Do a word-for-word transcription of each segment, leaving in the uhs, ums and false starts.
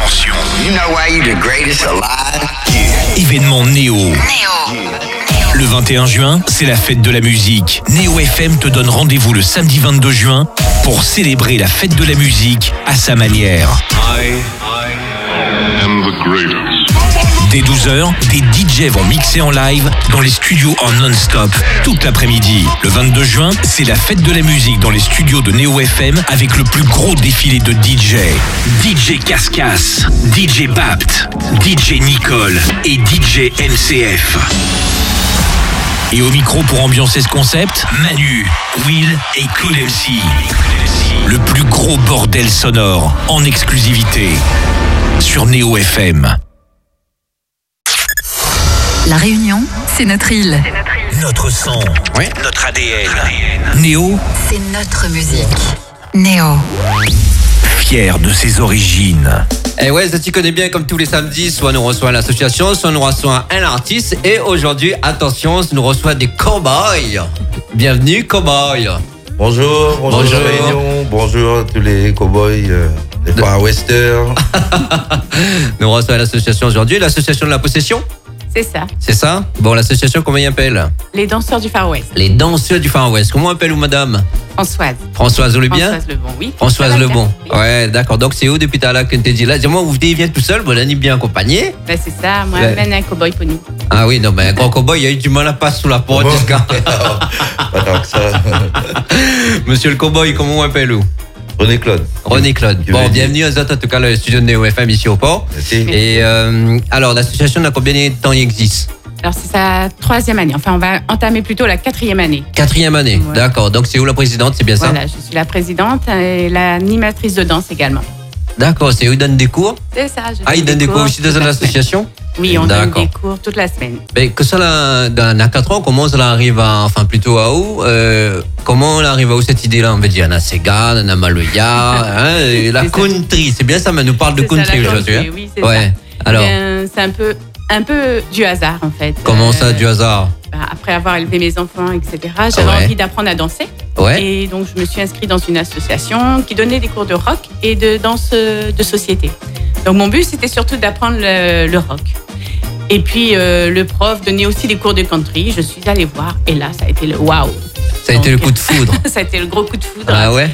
Attention. You know why you the greatest alive? Yeah. Événement Néo. Néo. Le vingt et un juin, c'est la fête de la musique. Néo F M te donne rendez-vous le samedi vingt-deux juin pour célébrer la fête de la musique à sa manière. I, I am the greatest. Dès douze heures, des D J vont mixer en live dans les studios en non-stop toute l'après-midi. Le vingt-deux juin, c'est la fête de la musique dans les studios de Néo F M avec le plus gros défilé de D J. D J Cascas, D J Bapt, D J Nicole et D J M C F. Et au micro pour ambiancer ce concept, Manu, Will et Cool M C. Le plus gros bordel sonore en exclusivité sur Néo F M. La Réunion, c'est notre île. C'est notre île. Notre son, oui. Notre A D N. Néo, c'est notre musique. Néo. Fier de ses origines. Et ouais, ça t'y connaît bien, comme tous les samedis, soit nous reçoit l'association, soit nous reçoit un artiste. Et aujourd'hui, attention, nous reçoit des cowboys. Bienvenue, cowboys. Bonjour, bonjour, bonjour. La Réunion, bonjour à tous les cowboys, euh, les de... Far Western. Nous reçoit l'association aujourd'hui, l'association de la possession. C'est ça. C'est ça? Bon, l'association, comment il appelle? Les danseurs du Far West. Les danseurs du Far West. Comment appelle-vous, madame? Françoise. Françoise, vous le bien? Françoise Lebon, oui. Françoise Lebon. Oui. Ouais, d'accord. Donc, c'est où depuis tout à l'heure que tu dit là? Dis-moi, vous venez tout seul, vous l'avez bien accompagné? Ben, c'est ça. Moi, ouais. Amène un cowboy pony. Ah oui, non, mais un grand cowboy, il y a eu du mal à passer sous la porte. Bon. Pas tant que ça. Monsieur le cowboy, comment on appelle-vous? René Claude. René Claude. Bon, bienvenue à Zot, en tout cas, le studio de Néo F M ici au port. Merci. Et euh, alors, l'association, a combien de temps il existe? Alors, c'est sa troisième année. Enfin, on va entamer plutôt la quatrième année. Quatrième année, ouais. D'accord. Donc, c'est où la présidente, c'est bien ça? Voilà, je suis la présidente et l'animatrice de danse également. D'accord, c'est où ils donnent des cours? C'est ça. Je ah, ils donnent des cours aussi dans l'association? Oui, on donne des cours toute la semaine. Mais que ça, là, dans la quatre ans, comment ça arrive à, enfin, plutôt à où? euh, Comment on arrive à où cette idée-là? On veut dire, on a Sega, on a Maloya, hein, la country, c'est bien ça, mais on nous parle de country aujourd'hui. Hein? Oui, c'est ouais. ça. Alors, c'est un peu, un peu du hasard, en fait. Comment ça, euh, du hasard? Bah, après avoir élevé mes enfants, et cetera, j'avais ouais. envie d'apprendre à danser. Ouais. Et donc, je me suis inscrite dans une association qui donnait des cours de rock et de danse de société. Donc, mon but, c'était surtout d'apprendre le, le rock. Et puis, euh, le prof donnait aussi des cours de country. Je suis allée voir et là, ça a été le waouh. Ça a donc, été le coup de foudre. Ça a été le gros coup de foudre. Ah ouais?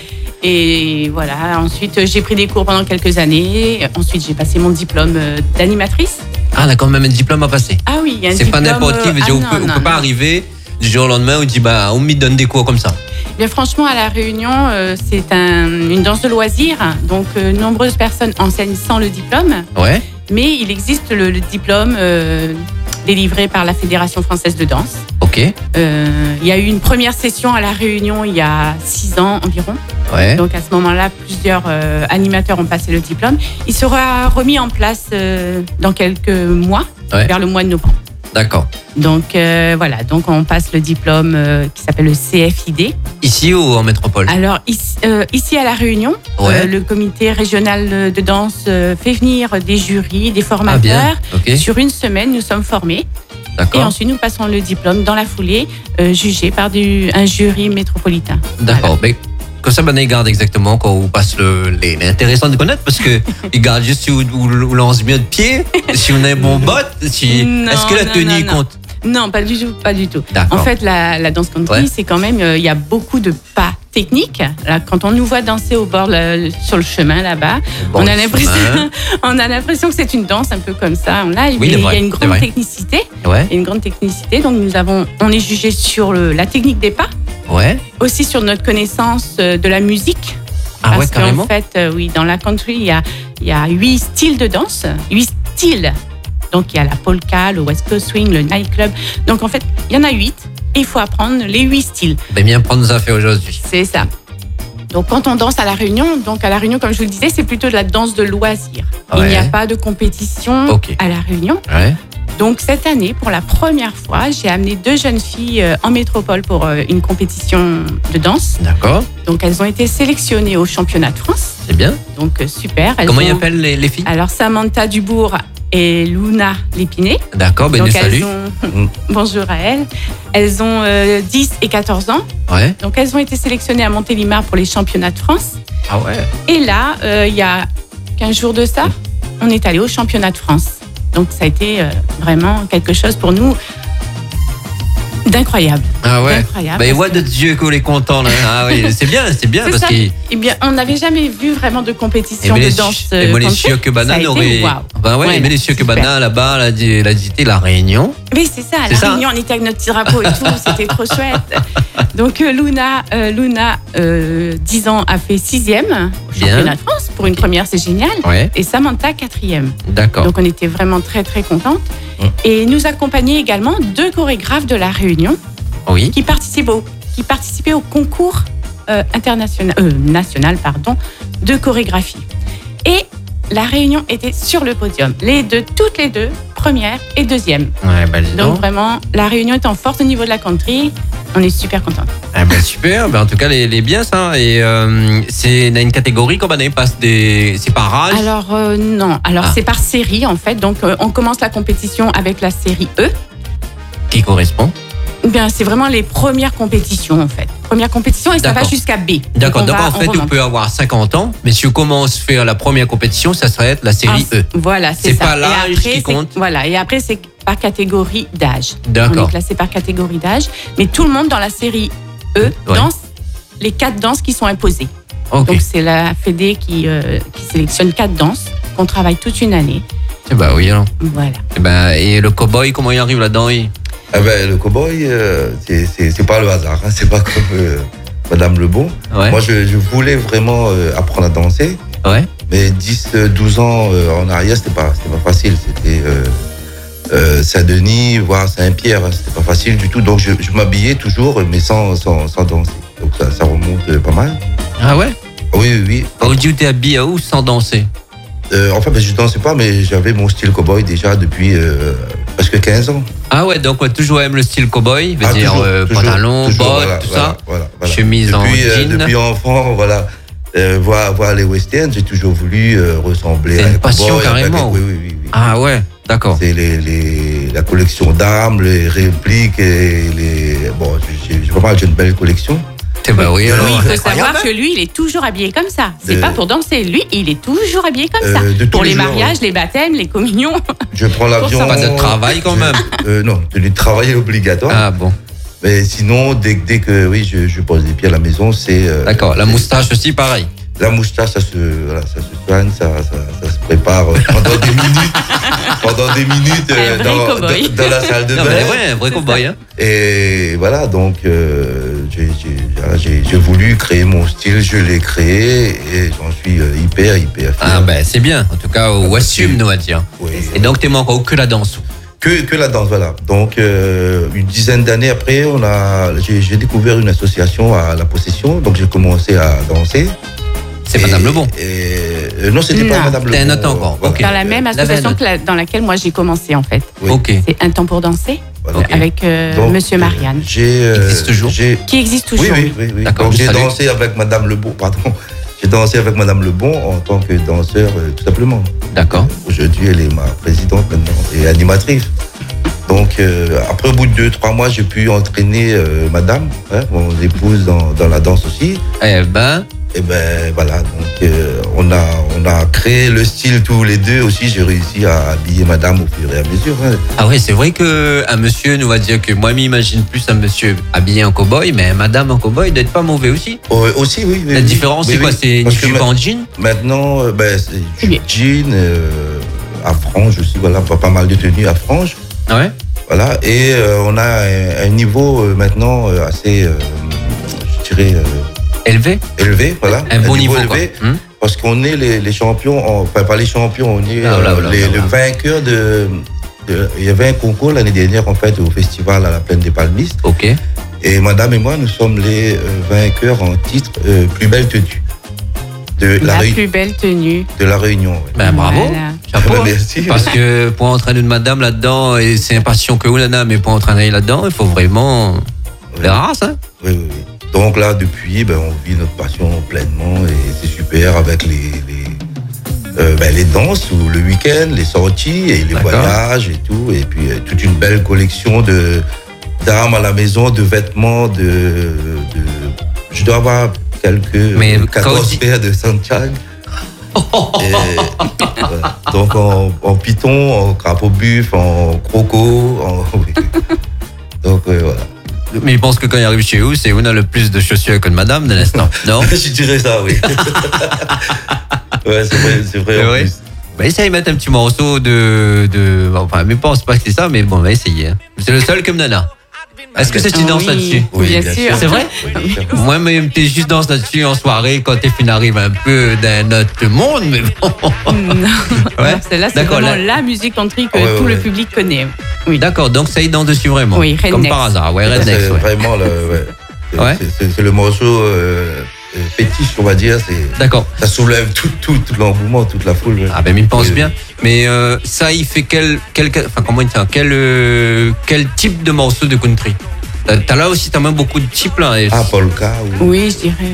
Et voilà, ensuite, j'ai pris des cours pendant quelques années. Ensuite, j'ai passé mon diplôme d'animatrice. Ah, on a quand même un diplôme à passer. Ah oui, il y a un c'est diplôme. C'est pas n'importe qui. Euh, ah, on ne peut, peut pas arriver du jour au lendemain où on dit, bah, on me donne des cours comme ça. Bien, franchement, à La Réunion, euh, c'est un, une danse de loisir. Donc, euh, nombreuses personnes enseignent sans le diplôme. Ouais. Mais il existe le, le diplôme euh, délivré par la Fédération française de danse. Ok. Euh, il y a eu une première session à La Réunion il y a six ans environ. Ouais. Donc à ce moment-là, plusieurs euh, animateurs ont passé le diplôme. Il sera remis en place euh, dans quelques mois, ouais. vers le mois de novembre. D'accord. Donc euh, voilà, donc on passe le diplôme euh, qui s'appelle le C F I D. Ici ou en métropole? Alors ici, euh, ici à La Réunion, ouais. euh, le comité régional de danse euh, fait venir des jurys, des formateurs. Ah, okay. Sur une semaine, nous sommes formés. D'accord. Et ensuite, nous passons le diplôme dans la foulée, euh, jugé par du, un jury métropolitain. D'accord. Voilà. Mais comme ça, ben, ils gardent exactement quand on passe le. Les, les intéressant de connaître parce qu'ils gardent juste si on, on lance bien de pied, si on a un bon bot, si. Non, est-ce que la non, tenue non, compte? Non, pas du tout, pas du tout. D'accord. En fait, la, la danse country, ouais. c'est quand même, il euh, y a beaucoup de pas techniques. Là, quand on nous voit danser au bord, là, sur le chemin là-bas, bon, on a l'impression, on a l'impression que c'est une danse un peu comme ça. Là, oui, il y a une grande technicité, ouais. une grande technicité. Donc, nous avons, on est jugé sur le, la technique des pas, ouais. aussi sur notre connaissance de la musique. Ah parce ouais, carrément. qu'en fait, euh, oui, dans la country, il y a, il y a huit styles de danse, huit styles. Donc, il y a la polka, le West Coast Swing, le nightclub. Donc, en fait, il y en a huit et il faut apprendre les huit styles. Ben bien prendre nos affaires aujourd'hui. C'est ça. Donc, quand on danse à La Réunion, donc à La Réunion, comme je vous le disais, c'est plutôt de la danse de loisir. Ouais. Il n'y a pas de compétition okay. à La Réunion. Ouais. Donc, cette année, pour la première fois, j'ai amené deux jeunes filles en métropole pour une compétition de danse. D'accord. Donc, elles ont été sélectionnées au championnat de France. C'est bien. Donc, super. Elles Comment ont... ils appellent les, les filles? Alors, Samantha Dubourg et Luna Lépiné. D'accord, ben salut. Ont... Bonjour à elles. Elles ont euh, dix et quatorze ans. Ouais. Donc, elles ont été sélectionnées à Montélimar pour les championnats de France. Ah ouais. Et là, il euh, y a quinze jours de ça, on est allé au championnat de France. Donc ça a été euh, vraiment quelque chose pour nous d'incroyable. Ah ouais. Incroyable. Bah, il voit d'autres yeux qu'on est content là. Ah oui, c'est bien, c'est bien C'est parce ça. qu'il. Eh bien, on n'avait jamais vu vraiment de compétition de danse. Et moi, les comme ça. Chiocs Ça a été aurait. waouh. Ben ouais, Ouais, mais les Chiocs super. là-bas, là, elle a dit la Réunion. Oui, c'est ça. À C'est La ça. Réunion, on était avec notre petit drapeau et tout. C'était trop chouette. Donc, euh, Luna, euh, Luna euh, dix ans, a fait sixième au Bien. championnat de France. Pour une première, c'est génial. Ouais. Et Samantha, quatrième. D'accord. Donc, on était vraiment très, très contentes. Ouais. Et nous accompagnaient également deux chorégraphes de La Réunion Oui. qui participaient au, qui participaient au concours euh, international, euh, national pardon, de chorégraphie. Et La Réunion était sur le podium. Les deux, toutes les deux, première et deuxième. Ouais, bah, dis Donc donc. vraiment, La Réunion est en force au niveau de la country. On est super contents. Ah ben super, ben en tout cas les, les bien ça. Et euh, c'est dans une catégorie comme on passe des. C'est par âge. Alors euh, non, alors Ah. c'est par série en fait. Donc euh, on commence la compétition avec la série E. Qui correspond. Bien, c'est vraiment les premières compétitions en fait. Première compétition et ça va D'accord. jusqu'à B. D'accord, on donc va- en fait on on remonte. peut avoir cinquante ans, mais si on commence à faire la première compétition, ça serait la série Ah, E. Voilà, c'est C'est ça. pas Et l'âge après, qui c'est- compte. Voilà, et après c'est par catégorie d'âge. D'accord. On est classé par catégorie d'âge, mais tout le monde dans la série E Ouais. danse les quatre danses qui sont imposées. Ok. Donc c'est la Fédé qui, euh, qui sélectionne quatre danses qu'on travaille toute une année. Eh ben oui alors. Voilà. Eh ben, et le cow-boy, comment il arrive là-dedans il... Ah ben, le cow-boy, euh, c'est- c'est c'est pas le hasard, hein, c'est pas comme euh, Madame Lebon. Ouais. Moi, je, je voulais vraiment euh, apprendre à danser, Ouais. mais dix, douze ans euh, en arrière, c'était pas, c'était pas facile. C'était euh, euh, Saint-Denis, voire Saint-Pierre, hein, c'était pas facile du tout. Donc, je, je m'habillais toujours, mais sans, sans, sans danser. Donc, ça, ça remonte euh, pas mal. Ah ouais. Oui, oui, oui. On dit où t'es habillé à où sans danser. Euh, enfin, ben, je dansais pas, mais j'avais mon style cow-boy déjà depuis euh, presque quinze ans. Ah ouais, donc on a toujours aimé le style cow-boy, veut Ah, dire toujours, euh, toujours, pantalon, toujours, bottes, voilà, tout voilà, ça. voilà, voilà. Chemise en depuis, euh, jean. depuis enfant, voilà, euh, voir, voir les westerns, j'ai toujours voulu euh, ressembler C'est à une un passion cowboy, carrément. avec- oui, oui, oui, oui. Ah ouais, d'accord. C'est les, les, la collection d'armes, les répliques et les. Bon, j'ai j'ai vraiment j'ai une belle collection. Eh ben oui, alors. Oui, il faut incroyable. savoir que lui, il est toujours habillé comme ça. C'est De- pas pour danser. Lui, il est toujours habillé comme Euh, ça. de tous Pour les les jours, mariages, ouais. les baptêmes, les communions. Je prends l'avion. ça. Pas de travail quand je- même. euh, non, de travail obligatoire. Ah bon, Mais sinon, dès, dès que oui, je, je pose les pieds à la maison, c'est. euh, d'accord. La c'est- moustache aussi, pareil. La moustache, ça se, voilà, ça se soigne, ça, ça, ça se prépare euh, pendant des minutes, pendant des minutes euh, Un vrai dans, cow-boy. dans, dans la salle de Non, bain. mais ouais, un vrai cow-boy. Hein. Et voilà, donc euh, j'ai- j'ai voilà, j'ai- j'ai voulu créer mon style, je l'ai créé et j'en suis euh, hyper, hyper fier. Ah ben c'est bien. En tout cas, au assume, nous on va dire. Oui. Et donc t'es encore que la danse. Que, que la danse, voilà. Donc, euh, une dizaine d'années après, on a, j'ai, j'ai découvert une association à La Possession, donc j'ai commencé à danser. C'est Et- Madame Lebon. et- euh, non, c'était pas Non. Madame C'était Lebon. un autre encore, Voilà. ok. Dans la même La association veine. que la- dans laquelle moi j'ai commencé en fait. Oui. Ok. C'est Un temps pour danser Voilà. Ok. avec euh, Donc, Monsieur euh, Marianne, J'ai, euh, Il existe toujours j'ai- qui existe Oui, toujours. oui, oui. oui. D'accord, Donc, je j'ai salue. dansé avec Madame Lebon, pardon. J'ai dansé avec Madame Lebon en tant que danseur, euh, tout simplement. D'accord. Aujourd'hui, elle est ma présidente maintenant et animatrice. Donc, euh, après, au bout de deux, trois mois, j'ai pu entraîner euh, Madame, hein, mon épouse, dans, dans la danse aussi. Eh ben, Et ben voilà, donc euh, on, a, on a créé le style tous les deux aussi. J'ai réussi à habiller Madame au fur et à mesure. hein. ah ouais, c'est vrai que un monsieur nous va dire que moi, m'imagine plus un monsieur habillé en cow-boy, mais un madame en cow-boy doit être pas mauvais aussi. Oh, aussi, oui. oui La oui. différence, Oui, c'est quoi? oui. C'est une Parce que jupe ma- en jean? Maintenant, euh, ben, c'est Eh bien. jean, euh, à franges aussi, voilà, pas, pas mal de tenues à franges. Ah ouais? Voilà, et euh, on a un, un niveau euh, maintenant euh, assez, euh, je dirais, euh, Élevé? élevé, voilà. Un bon niveau, quoi. élevé, Hum? parce qu'on est les, les champions, en- enfin pas les champions, on est Ah, là, euh, là, les, là, là. le vainqueur de, de- Il y avait un concours l'année dernière, en fait, au festival à la Plaine des Palmistes. Ok. Et madame et moi, nous sommes les euh, vainqueurs en titre euh, plus belle tenue de la, La Réu- plus belle tenue. de la Réunion. ouais. Ben bravo. Voilà. Chapeau. Ben, hein. merci. Parce que pour entraîner une madame là-dedans, et c'est un passion que Oulana, mais pour entraîner là-dedans, il faut vraiment Ouais. la race, hein? Oui, oui, oui. Donc là, depuis, ben, on vit notre passion pleinement et c'est super avec les, les, euh, ben, les danses ou le week-end, les sorties et les D'accord. voyages et tout. Et puis euh, toute une belle collection de d'armes à la maison, de vêtements, de, de... je dois avoir quelques Mais euh, quand on quatorze dit- paires de Santiago. Oh, Et, voilà. Donc en, en python, en crapaud buff, en croco. En... Donc euh, voilà. Mais il pense que quand il arrive chez vous, c'est où on a le plus de chaussures que de madame de l'instant. Non? Je dirais ça, oui. Ouais, c'est vrai, c'est vrai. En Ouais. plus. Bah, essaye de mettre un petit morceau de. de enfin, mais pense pas que c'est ça, mais bon, on va essayer. Hein. C'est le seul comme Nana. Est-ce que c'est tu danses Oui, là-dessus? Oui, bien, bien sûr. sûr. C'est vrai? Oui, bien sûr. Moi, même t'es juste danse là-dessus en soirée quand tes filles arrivent un peu d'un autre monde, mais bon. Non. Ouais. Celle-là, c'est D'accord, vraiment là- la musique country que Ah ouais, tout ouais, le ouais. public connaît. Oui. D'accord, donc ça y danse dessus vraiment. Oui, Comme Rednecks. par hasard, ouais, C'est Rednecks, ouais. vraiment le, ouais. C'est, Ouais. c'est, c'est- c'est le morceau euh, euh, fétiche, on va dire. C'est, D'accord. ça soulève tout, tout, tout l'engouement, toute la foule. Ah ben, il pense Et- bien. Mais euh, ça, il fait quel, quel, quel- enfin comment il dit ça, quel, euh, quel type de morceau de country? T'as, t'as là aussi, t'as même beaucoup de types là. Et- Ah, polka ou... Oui, je dirais.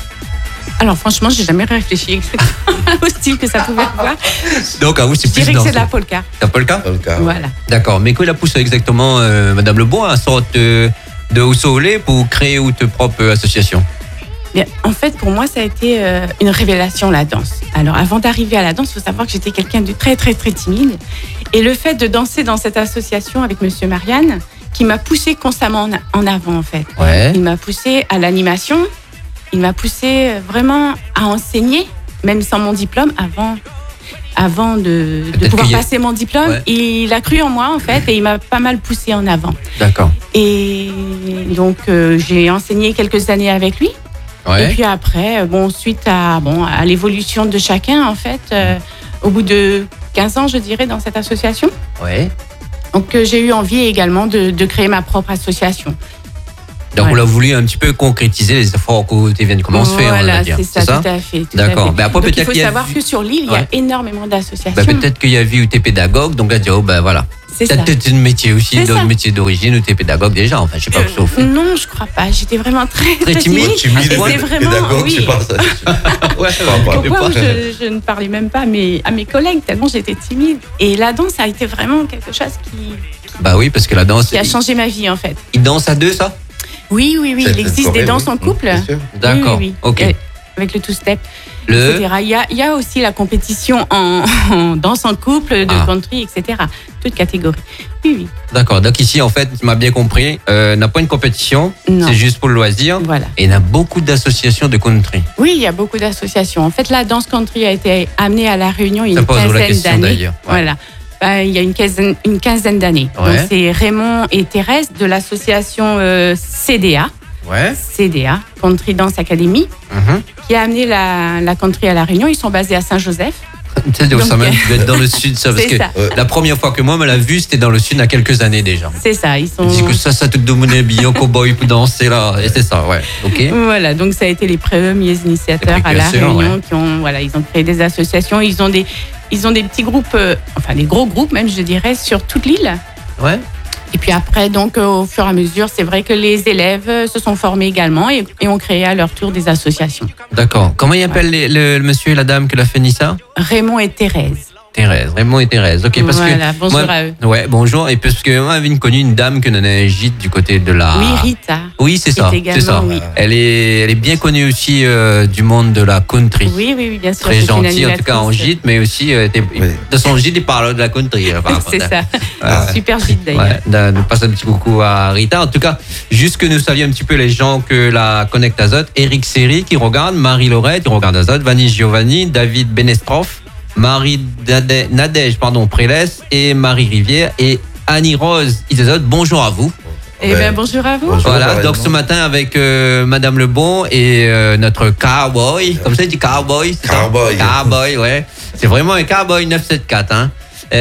Alors, franchement, j'ai jamais réfléchi exactement au style que ça pouvait avoir. Donc à vous, c'est Je plus dirais que dans c'est de la polka. T'as pas le cas? Polka. Voilà. D'accord. Mais quoi il a poussé exactement, euh, Madame Lebon, à sorte de, de Oussolé pour créer ou ta propre association? Bien, en fait, pour moi, ça a été euh, une révélation, la danse. Alors, avant d'arriver à la danse, il faut savoir que j'étais quelqu'un de très, très, très timide. Et le fait de danser dans cette association avec Monsieur Marianne, qui m'a poussé constamment en, en avant, en fait. Ouais. Il m'a poussé à l'animation, il m'a poussé vraiment à enseigner, même sans mon diplôme, avant, avant de, de Peut-être pouvoir qu'il y a- passer mon diplôme. Ouais. Il a cru en moi, en fait, et il m'a pas mal poussé en avant. D'accord. Et donc, euh, j'ai enseigné quelques années avec lui. Et Ouais. puis après, bon, suite à, bon, à l'évolution de chacun, en fait, euh, au bout de quinze ans, je dirais, dans cette association, Ouais. donc euh, j'ai eu envie également de, de créer ma propre association. Donc, Ouais. on a voulu un petit peu concrétiser les efforts que tu viens de commencer, on Voilà, va dire. c'est ça, tout à fait. tout à D'accord. fait. Mais après, Donc, il peut-être faut qu'il y a savoir vu- que sur l'île, il y Ouais. a énormément d'associations. Bah, peut-être qu'il y a vu où t'es pédagogue, donc elle dit, oh ben voilà. c'est ça. Peut-être que t'es un métier aussi, C'est d'autres ça. métiers d'origine où t'es pédagogue déjà, enfin, je sais pas, Euh, sauf. non, je crois pas. J'étais vraiment très, Très très timide. timide. Timide, Et c'est vraiment, pédagogue, je sais oui. pas ça. Ouais, Je crois pas. Pourquoi je, je ne parlais même pas à mes, à mes collègues tellement j'étais timide. Et la danse a été vraiment quelque chose qui, Bah oui, parce que la danse, qui a changé ma vie en fait. ils dansent à deux, ça? Oui, oui, oui. C'est- Il c'est existe correct, des danses oui. en couple. Bien sûr. D'accord. Oui, oui, oui. Ok. Euh, Avec le two-step, Le. et cetera. Il y a, il y a aussi la compétition en, en danse en couple, de Ah. country, et cetera. Toute catégorie. Oui, oui. D'accord. Donc ici, en fait, tu m'as bien compris, euh, n'a pas une compétition, Non. c'est juste pour le loisir. Voilà. Et il y a beaucoup d'associations de country. Oui, il y a beaucoup d'associations. En fait, la danse country a été amenée à La Réunion il y a Ça une pose la quinzaine question, d'années. d'ailleurs. Ouais. Voilà. Ben, il y a une quinzaine, une quinzaine d'années. Ouais. Donc, c'est Raymond et Thérèse de l'association euh, C D A, Ouais. C D A, Country Dance Academy, Mhm. qui a amené la, la country à La Réunion. Ils sont basés à Saint-Joseph. Tu sais, Donc, ça même, tu dois être dans le sud, ça, parce c'est que ça. la première fois que moi me l'a vu, c'était dans le sud il y a quelques années déjà. C'est ça. Ils sont. On dit que ça, ça te demandait bien cowboy pour danser là, et c'est ça, ouais. Ok. Voilà, donc ça a été les premiers initiateurs Les à La précurseurs, Réunion ouais. qui ont, voilà, ils ont créé des associations. Ils ont des, ils ont des petits groupes, euh, enfin des gros groupes même, je dirais, sur toute l'île. Ouais. Et puis après, donc, euh, au fur et à mesure, c'est vrai que les élèves euh, se sont formés également et, et ont créé à leur tour des associations. D'accord. Comment il appelle les- le, le monsieur et la dame qui l'a fait ni ça? Raymond et Thérèse. Thérèse, Raymond et Thérèse. Ok, parce Voilà, que bonjour moi- à eux. Ouais, bonjour. Et parce que moi, j'avais connu une dame qui en a un gîte du côté de la. Oui, Rita. Oui, c'est Qui ça. est également, C'est ça. oui. Elle est, elle est bien connue aussi euh, du monde de la country. Oui, oui, oui, bien sûr. Très c'est une gentille, en tout cas en animatrice. gîte, mais aussi euh, t'es- Oui. de son gîte, il parle de la country. euh, par rapport C'est à- ça. Ouais. Super gîte d'ailleurs. Ouais, de- nous passe un petit coucou à Rita. En tout cas, juste que nous savions un petit peu les gens que la Connect Azote, Eric Seri qui regarde, Marie Laurette qui regarde Azote, Vanny Giovanni, David Benestroff, Marie Dade- Nadège, pardon, Prélès et Marie Rivière et Annie Rose Isazote. Bonjour à vous. Eh bien, bonjour à vous. Bonjour. Voilà, pareillement. donc ce matin avec euh, Madame Lebon et euh, notre cowboy, comme ça il dit cowboy, c'est ça? Cowboy. Cowboy, ouais. C'est vraiment un cowboy neuf cent soixante-quatre, hein,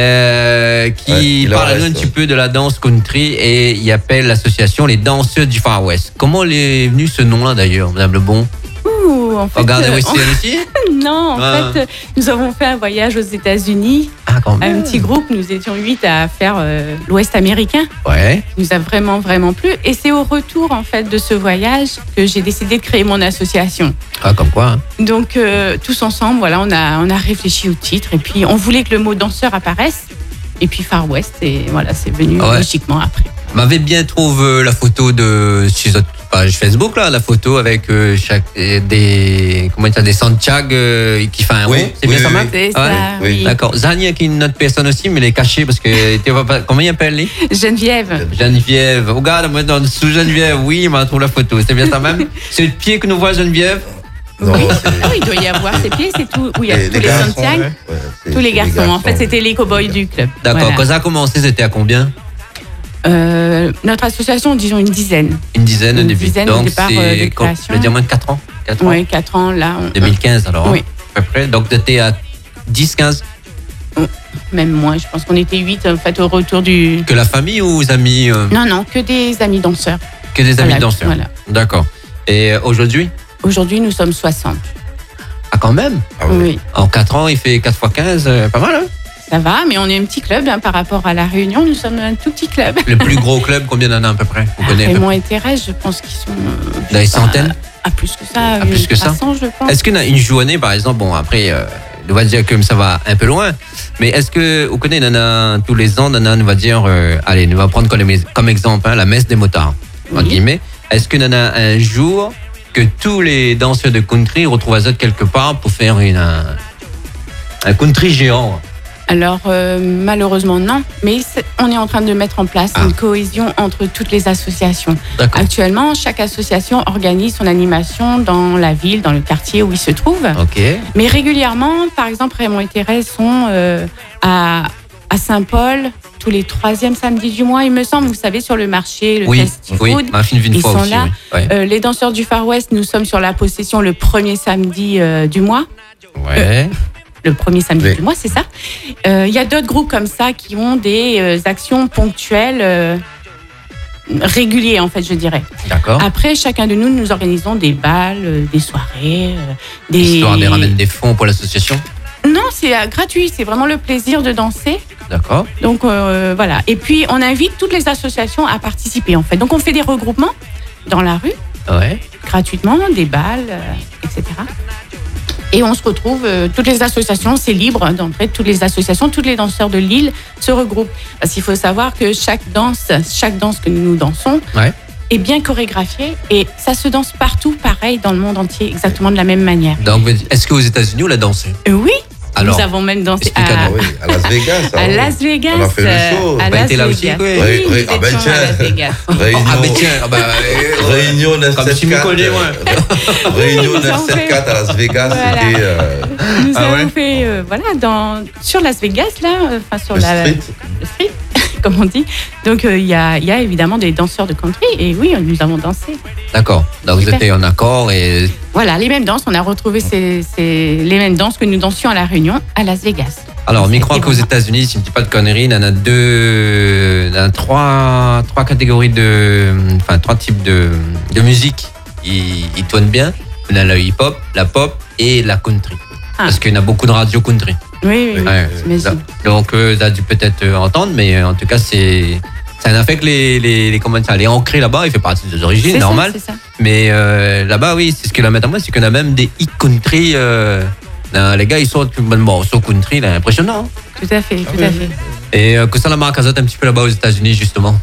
euh, qui Ouais, il en parle reste, un petit ouais. peu de la danse country et il appelle l'association les danseurs du Far West. Comment est venu ce nom-là d'ailleurs, Madame Lebon? Ouh, en fait, Regardez euh, Western aussi? on- non, en Ah. fait, euh, nous avons fait un voyage aux États-Unis. Ah, quand même. Un petit groupe, nous étions huit à faire euh, l'Ouest américain. Ouais, Qui nous a vraiment, vraiment plu. Et c'est au retour, en fait, de ce voyage que j'ai décidé de créer mon association. ah, comme quoi. Hein. Donc, euh, tous ensemble, voilà, on a, on a réfléchi au titre. Et puis, on voulait que le mot danseur apparaisse. Et puis Far West, et voilà, c'est venu Ouais. logiquement après. M'avait bien trouvé la photo de sur votre page Facebook là, la photo avec euh, chaque euh, des comment dire des Santiago euh, qui fait un Oui, rond. C'est oui, bien ça, oui, Marc? C'est oui. ça, oui. oui. D'accord. Zania qui est une autre personne aussi, mais elle est cachée parce que tu vois pas comment il appelle lui? Geneviève. Geneviève. Regarde, moi dans sous Geneviève, oui, on trouve la photo. C'est bien ça même? C'est le pied que nous voit Geneviève. Non, c'est- Ah oui, il doit y avoir ses pieds, c'est tout. Où il y a les- tous les les garçons, Santiago, ouais, c'est- tous les c'est garçons. En fait, c'était les cow-boys du club. D'accord. Voilà. Quand ça a commencé, c'était à combien? Euh, notre association, disons une dizaine. Une dizaine au Une début. dizaine au Donc départ, c'est euh, de quand- création. je veux dire moins de quatre ans. quatre ans. Oui, quatre ans là. on- deux mille quinze alors. Oui. hein, à peu près. Donc tu étais à dix quinze. Même moins, je pense qu'on était huit en fait au retour du. Que la famille ou aux amis euh, Non, non, que des amis danseurs. Que des amis Voilà, danseurs. voilà. D'accord. Et euh, aujourd'hui? Aujourd'hui, nous sommes soixante. Ah quand même. Ah ouais. Oui, En quatre ans, il fait quatre fois quinze, euh, pas mal hein. ça va, mais on est un petit club hein, par rapport à La Réunion. Nous sommes un tout petit club. Le plus gros club, combien d'en a à peu près? Vous connaissez? Raymond et Thérèse, je pense qu'ils sont. euh, Dans les je sais pas, centaines? Ah, plus que ça. Ah, plus que ça. trois cents, je pense. Est-ce qu'il y a une journée, par exemple, bon après, euh, on va dire que ça va un peu loin, mais est-ce que vous connaissez, on a tous les ans, on a, on va dire, euh, allez, on va prendre comme, comme exemple hein, la messe des motards, entre Oui. guillemets. Est-ce qu'on en a un jour que tous les danseurs de country retrouvent à eux quelque part pour faire une, un, un country géant? Alors, euh, malheureusement, non. Mais c'est- on est en train de mettre en place Ah. une cohésion entre toutes les associations. D'accord. Actuellement, chaque association organise son animation dans la ville, dans le quartier où il se trouve. Ok. Mais régulièrement, par exemple, Raymond et Thérèse sont euh, à, à Saint-Paul tous les troisièmes samedis du mois, il me semble. Vous savez, sur le marché, le Oui, fast oui, food. ma fille une Ils fois sont aussi. là. Oui. Ouais. Euh, les danseurs du Far West, nous sommes sur la possession le premier samedi euh, du mois. Ouais. Le premier samedi Oui. du mois, c'est ça. Euh, Il y a d'autres groupes comme ça qui ont des euh, actions ponctuelles, euh, régulières en fait, je dirais. D'accord. Après, chacun de nous, nous organisons des balles, euh, des soirées, euh, des... Histoire de ramener des fonds pour l'association. Non, c'est euh, gratuit, c'est vraiment le plaisir de danser. D'accord. Donc euh, voilà. Et puis, on invite toutes les associations à participer en fait. Donc, on fait des regroupements dans la rue, Ouais. gratuitement, des balles, euh, et cetera. Et on se retrouve, euh, toutes les associations, c'est libre d'entrer, toutes les associations, tous les danseurs de l'île se regroupent. Parce qu'il faut savoir que chaque danse, chaque danse que nous dansons Ouais. est bien chorégraphiée et ça se danse partout, pareil, dans le monde entier, exactement de la même manière. Donc, est-ce qu'aux États-Unis, on l'a dansé? Euh, oui, Alors, nous avons même dansé explique-nous. à, Ah oui, à Las Vegas. à ah oui. Las Vegas. On a fait le show. à Bah, Las t'es là aussi, Vegas. oui. Oui, Oui, nous oui. Ah, ben, étions à tiens. Las Vegas. Réunion, Ah, mais tiens, ah bah, euh, Réunion neuf Comme sept tu me quatre. connais, ouais. Réunion Oui, neuf sept quatre à Las Vegas, Voilà. c'était euh, Nous Ah avons ouais fait, euh, voilà, dans, sur Las Vegas, là, euh, enfin sur le la, street. le street, comme on dit. Donc, euh, il y, a, il y a évidemment des danseurs de country et oui, nous avons dansé. D'accord. Donc, vous Super. étiez en accord et. Voilà, les mêmes danses. On a retrouvé ces, ces- les mêmes danses que nous dansions à La Réunion, à Las Vegas. Alors, C'était je crois qu'aux vraiment- États-Unis, si je ne dis pas de conneries, il y en a deux, il y en a trois, trois catégories de, enfin, trois types de, de musique. Ils, ils tournent bien. On a le hip-hop, la pop et la country. Ah. Parce qu'il y en a beaucoup de radio country. Oui, oui, oui. Ouais. J'imagine. Donc, euh, ça a dû peut-être euh, entendre, mais euh, en tout cas, c'est, c'est un effet que les, les, les, comment dire, les ancrés là-bas, il fait partie des origines, C'est ça, normal. c'est ça. Mais euh, là-bas, oui, c'est ce qu'ils la mettent en moi, c'est qu'on a même des hits country. Euh, là, les gars, ils sortent bon morceau country, là, impressionnant. hein. Tout à fait, tout à fait. Et euh, que ça la marque un petit peu là-bas aux États-Unis, justement.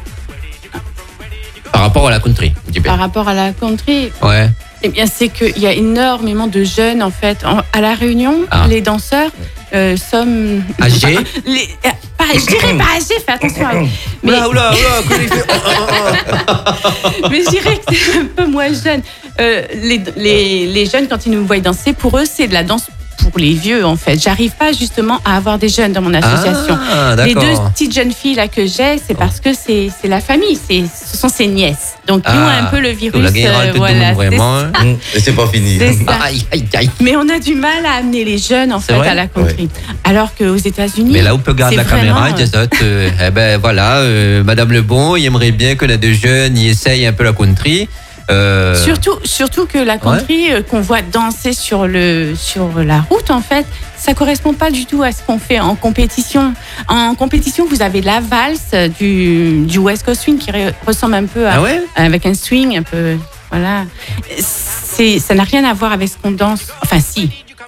Par rapport à la country, un petit peu. Par rapport à la country, Ouais. eh bien, c'est qu'il y a énormément de jeunes, en fait. En- à La Réunion, Ah. les danseurs euh, sommes... Âgés? Les, euh, pas, je dirais pas âgés, fais attention à eux. Mais, Oula, oula, oula, comment il fait Oh, mais je dirais que c'est un peu moins jeune. Euh, les, les, les jeunes, quand ils nous voient danser, pour eux, c'est de la danse pour les vieux, en fait. J'arrive pas justement à avoir des jeunes dans mon association. Ah, Les deux d'accord. petites jeunes filles là que j'ai, c'est parce que c'est c'est la famille, c'est ce sont ses nièces. Donc ils ont Ah, un peu le virus. la guerre, euh, tout le voilà, monde, c'est vraiment. hein. Hum, Et c'est pas fini. C'est ça. Aïe, aïe, aïe. Mais on a du mal à amener les jeunes en C'est fait vrai à la country. Alors qu'aux États-Unis, Mais là où peut garder c'est la caméra, vraiment, il dit ça, euh, eh ben voilà, euh, Madame Lebon, il aimerait bien que les deux jeunes y essayent un peu la country. Euh, Surtout, surtout que la country euh, qu'on voit danser sur, le, sur la route, en fait, ça correspond pas du tout à ce qu'on fait en compétition. En compétition, vous avez la valse du, du West Coast Swing qui re- ressemble un peu à, Ah ouais? avec un swing un peu, voilà. C'est, ça n'a rien à voir avec ce qu'on danse. Enfin, si.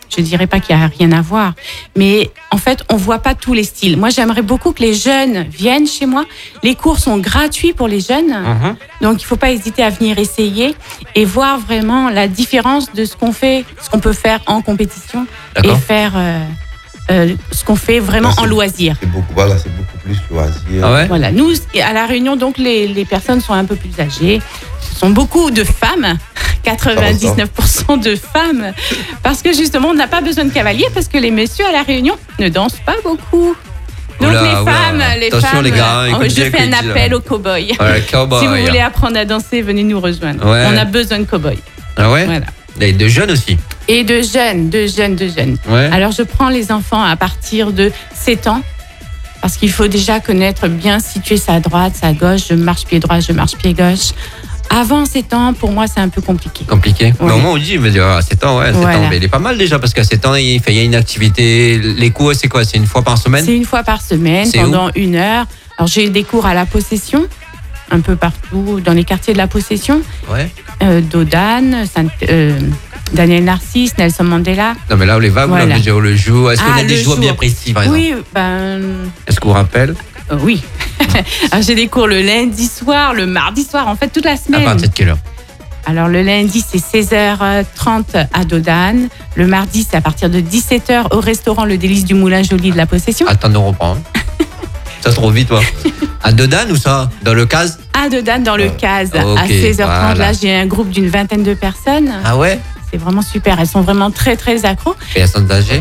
Je dirais pas qu'il y a rien à voir, mais en fait, on voit pas tous les styles. Moi, j'aimerais beaucoup que les jeunes viennent chez moi. Les cours sont gratuits pour les jeunes, Mhm. donc il faut pas hésiter à venir essayer et voir vraiment la différence de ce qu'on fait, ce qu'on peut faire en compétition et D'accord. faire euh, euh, ce qu'on fait vraiment Là, c'est- en loisir. C'est beaucoup, voilà, c'est beaucoup plus loisir. Ah ouais? Voilà, nous, à La Réunion, donc, les, les personnes sont un peu plus âgées. Ce sont beaucoup de femmes, quatre-vingt-dix-neuf pour cent de femmes, parce que justement, on n'a pas besoin de cavaliers, parce que les messieurs à La Réunion ne dansent pas beaucoup. Donc Oula, les oula. femmes, les Attention, femmes, les gars, euh, écoute je bien fais que un tu dis, là. appel aux cow-boys. Ouais, cowboy. Si vous voulez apprendre à danser, venez nous rejoindre. Ouais. On a besoin de cow-boys. Ah ouais? Voilà. Et de jeunes aussi. Et de jeunes, de jeunes, de jeunes. Ouais. Alors, je prends les enfants à partir de sept ans, parce qu'il faut déjà connaître, bien situer sa droite, sa gauche. Je marche pied droit, je marche pied gauche. Avant sept ans, pour moi, c'est un peu compliqué. Compliqué. Ouais. Mais au moins, on dit, il veut dire, à sept ans, ouais, sept Voilà. ans. Mais il est pas mal déjà, parce qu'à sept ans, il fait, il y a une activité. Les cours, c'est quoi? C'est une fois par semaine? C'est une fois par semaine, C'est pendant une heure. Alors, j'ai des cours à la possession, un peu partout, dans les quartiers de la possession. Ouais. Euh, Dodane, Sainte- euh, Daniel Narcisse, Nelson Mandela. Non, mais là, on les va, vous Voilà. l'avez dit, le jour. Est-ce qu'on Ah, a des le jours jour. bien précis, par exemple? Oui, ben, Est-ce qu'on vous rappelle? euh, oui. Alors, j'ai des cours le lundi soir, le mardi soir, en fait, toute la À semaine. partir de quelle heure? Alors, le lundi, c'est seize heures trente à Dodane. Le mardi, c'est à partir de dix-sept heures au restaurant Le Délice du Moulin Joli de la Possession. Attends, on reprend. Ça se trop vite, toi. À Dodane ou ça? Dans le case? À Dodane, dans le CASE, ok, à seize heures trente. voilà. Là, j'ai un groupe d'une vingtaine de personnes. Ah ouais? C'est vraiment super. Elles sont vraiment très, très accros. Et elles sont âgées?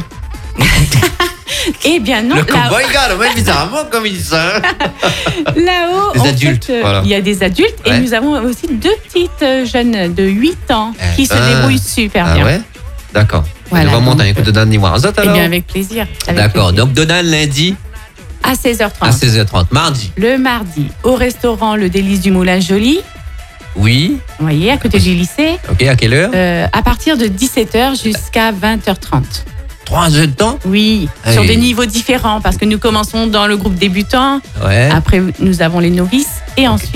Eh bien, non, Le là- cowboy, gars, le mec, bizarrement, comme il dit ça. là-haut, Des en adultes, fait, euh, voilà. il y a des adultes et Ouais. nous avons aussi deux petites euh, jeunes de huit ans Eh qui se ben. débrouillent super Ah bien. ouais? D'accord. Voilà, On va monter donc, un coup de Dodane Niwa. Zot, Eh alors? bien, avec plaisir. avec D'accord. plaisir. Donc, Dodane lundi À seize heures à trente. seize heures trente. Mardi? Le mardi, au restaurant Le Délice du Moulin Joli, Oui. vous voyez, à côté du lycée, Ok, à quelle heure? euh, à partir de dix-sept heures jusqu'à vingt heures trente. Trois heures de temps? Oui, Hey. sur des niveaux différents, parce que nous commençons dans le groupe débutant, Ouais. après nous avons les novices, et ensuite